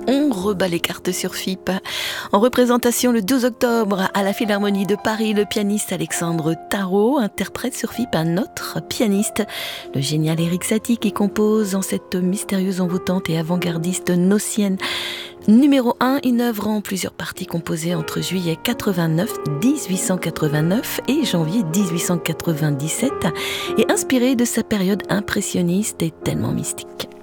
On rebat les cartes sur FIP. En représentation le 12 octobre à la Philharmonie de Paris, le pianiste Alexandre Tarot interprète sur FIP un autre pianiste, le génial Erik Satie, qui compose en cette mystérieuse, envoûtante et avant-gardiste Nocienne numéro 1, une œuvre en plusieurs parties composée entre juillet 1889 et janvier 1897 et inspirée de sa période impressionniste et tellement mystique.